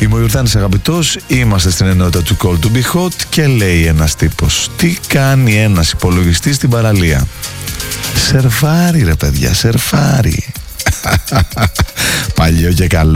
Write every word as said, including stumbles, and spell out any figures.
Είμαι ο Ιορδάνης Αγαπητός, είμαστε στην ενότητα του Call to be hot και λέει ένας τύπος: τι κάνει ένας υπολογιστής στην παραλία? Σερφάρει ρε παιδιά, σερφάρει. Παλιό και καλό.